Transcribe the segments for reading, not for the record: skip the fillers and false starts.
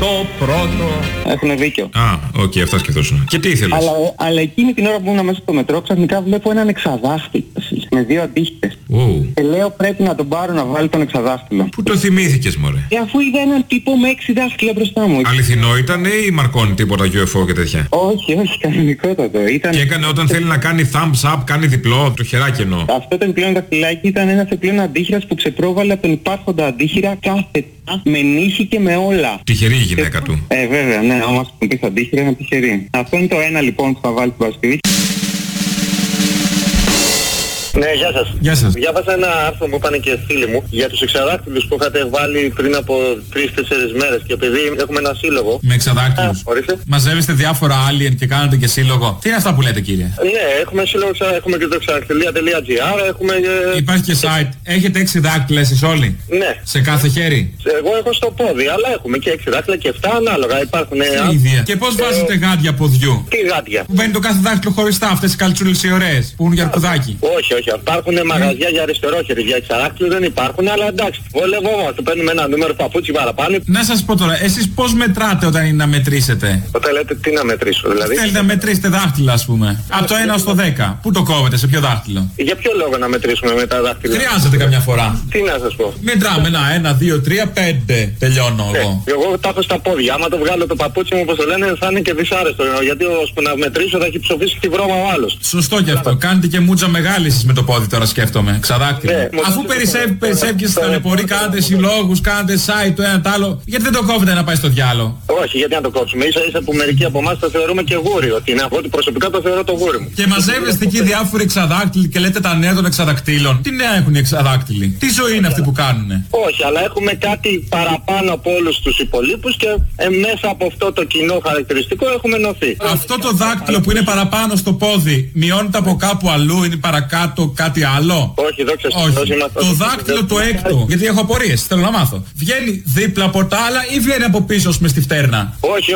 το πρώτο. Έχουν δίκιο. Α, οκ, αυτά σκεφτόσουν. Και τι ήθελες? Αλλά εκείνη την ώρα που ήμουν μέσα στο μετρό, ξαφνικά βλέπω έναν εξαδάχτυλο με 2 αντίχητες. Και λέω πρέπει να τον πάρω να βάλει τον εξαδάχτυλο. Πού το θυμήθηκες, μωρέ? Αφού είδα έναν τύπο με 6 δάχτυλα μπροστά μου. Αληθινό ήταν ή μαρκώνει τίποτα UFO και τέτοια? Όχι, κανονικότατο. Και έκανε όταν θέλει να κάνει thumbs up, κάνει διπλό, το χεράκι εννοώ. Αυτό το επιπλέον δαχτυλάκι ήταν ένας επιπλέον αντίχειρας που ξεπρόβαλε από τον υπάρχοντα αντίχειρα κάθετα, με νύχη και με όλα. Τυχερή η γυναίκα του. Βέβαια, ναι, άμα σου πεις αντίχειρα είναι τυχερή. Αυτό είναι το ένα λοιπόν που θα βάλει την Παρασκευή. Ναι, γεια σας. Γεια σας. Διάβασα ένα άρθρο που είπαν και φίλοι μου για τους εξαδάκτυλους που είχατε βάλει πριν από 3-4 μέρες και επειδή έχουμε ένα σύλλογο. Με εξαδάκτυλους. Ορίστε. Μαζεύεστε διάφορα alien και κάνετε και σύλλογο. Τι είναι αυτά που λέτε, κύριε? Ναι, έχουμε σύλλογο, έχουμε και το εξαδακτυλία.gr, έχουμε... Υπάρχει και site. Έχετε 6 δάκτυλα εσείς όλοι? Ναι. Σε κάθε χέρι? Εγώ έχω στο πόδι, αλλά έχουμε και 6 δάκτυλα και 7 ανάλογα. Υπάρχουν... ίδια. Και πώς βάζετε γάντια ποδιού? Τι γάντια? Που μπαίνει το κάθε δάκτυλο χωριστά, αυτές οι καλτσούλες οι ωραίες που είναι για αρκουδάκι. Όχι. Υπάρχουν μαγαζιά για αριστερόχερη, για εξαδάκτυλο δεν υπάρχουν, αλλά εντάξει, βολευόμαστε. Παίρνουμε ένα νούμερο παπούτσι παραπάνω. Να σας πω τώρα, εσείς πώς μετράτε όταν είναι να μετρήσετε? Όταν λέτε τι να μετρήσω, δηλαδή? Θέλετε να μετρήσετε δάχτυλα, ας πούμε. Από το 1 στο 10. Πού το κόβετε, σε ποιο δάχτυλο? Για ποιο λόγο να μετρήσουμε με τα δάχτυλα? Χρειάζεται καμιά φορά. Τι να σας πω? Μετράμε 1, 2, 3, 5. Τελειώνω εγώ. Εγώ τα έχω στα πόδια. Άμα το βγάλω το παπούτσι μου, όπως το λένε, θα είναι και δυσάρεστο. Γιατί ώσπου να μετρήσω θα έχει ψοφήσει τη βρώμα ο άλλος. Σωστό και αυτό. Κάνετε και μούτζα μεγάλη εσείς με το πόδι τώρα, σκέφτομαι. Ξαδάκτυλο. Αφού περισσεύει στα ταλαιπωρεί, κάνετε συλλόγους, κάνετε site το ένα το άλλο. Γιατί δεν το κόβετε να πάει στο διάλο? Όχι, γιατί να το κόψουμε? Ίσα που μερικοί από εμάς το θεωρούμε και γούρι. Ότι είναι αυτό, προσωπικά το θεωρώ το γούρι μου. Και μαζεύεστε εκεί διάφοροι εξαδάκτυλοι και λέτε τα νέα των εξαδακτήλων. Τι νέα έχουν οι εξαδάκτυλοι? Τι ζωή είναι αυτή που κάνουνε? Όχι, αλλά έχουμε κάτι παραπάνω από όλους τους υπολείπους και μέσα από αυτό το κοινό χαρακτηριστικό έχουμε ενωθεί. Αυτό το δάκτυλο που είναι παραπάνω στο πόδι μειώνεται από κάπου αλλού, είναι παρακάτω κάτι άλλο? Όχι, δόξα τω Θεώ. Το δάκτυλο το έκτο, γιατί έχω απορίες, θέλω να μάθω. Βγαίνει δίπλα από τα άλλα ή βγαίνει από πίσω με στη φτέρνα? Όχι.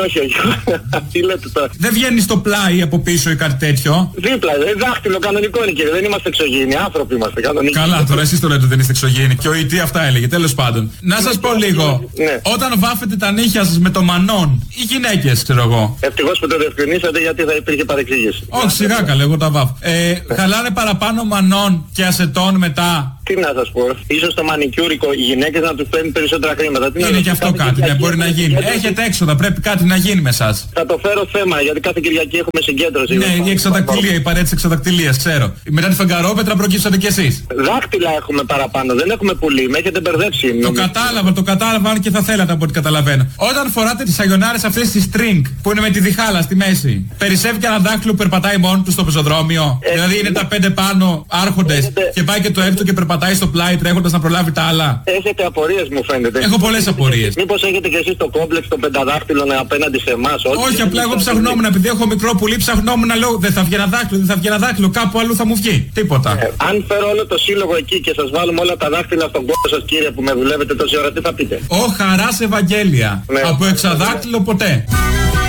Τι λέτε τώρα? Δεν βγαίνει στο πλάι από πίσω ή κάτι τέτοιο? Δίπλα, δάχτυλο κανονικό είναι, κύριε. Δεν είμαστε εξωγήινοι, άνθρωποι είμαστε κανονικοί. Καλά, τώρα εσείς το λέτε ότι δεν είστε εξωγήινοι. Και ο ΙΤ αυτά έλεγε, τέλος πάντων. Να σας πω λίγο. Ναι. Όταν βάφετε τα νύχια σας με το μανόν, οι γυναίκες, ξέρω εγώ. Ευτυχώς που το διευκρινίσατε, γιατί θα υπήρχε παρεξήγηση. Όχι, σιγά καλέ, εγώ τα βάφω. Χαλάνε παραπάνω μανόν και ασετών μετά? Τι να σας πω, ίσως το μανικιούρικο οι γυναίκες να τους παίρνουν περισσότερα χρήματα. Είναι και αυτό κάτι, ναι, μπορεί να γίνει. Έχετε έξοδα, πρέπει κάτι να γίνει με εσάς. Θα το φέρω θέμα, γιατί κάθε Κυριακή έχουμε συγκέντρωση. Ναι, η εξαδακτυλία, η παρέτηση εξαδακτυλίας, ξέρω. Μετά τη φεγγαρόπετρα προκύψατε κι εσείς. Δάχτυλα έχουμε παραπάνω, δεν έχουμε πουλί, με έχετε μπερδέψει. Το κατάλαβα, αν και θα θέλατε από ό,τι καταλαβαίνω. Όταν φοράτε τις αγιονάρες αυτές τις string που είναι με τη διχάλα στη μέση, περισσεύει και ένα δάχτυλο που περπατάει μόνο του στο πεζοδρόμιο? Δηλαδή είναι τα 5 πάνω άρχοντες και πάει και το έκτο και περπατάει στο πλάι τρέχοντας να προλάβει τα άλλα. Έχετε απορίες, μου φαίνεται. Έχω πολλές απορίες. Μήπως έχετε κι εσείς το κόμπλεξ των πενταδάχτυλων απέναντι σε εμάς? Όχι, απλά εγώ ψαχνόμουν, επειδή έχω μικρό πουλί, ψαχνόμουν να λέω δεν θα βγει ένα δάχτυλο, κάπου αλλού θα μου βγει. Τίποτα. Αν φέρω όλο το σύλλογο εκεί και σας βάλουμε όλα τα δάχτυλα στον κόπο σας, κύριε, που με δουλεύετε τόση ώρα, τι θα πείτε? Ω χαράς Ευαγγέλια. Ναι. Από εξαδάκτυλο ποτέ.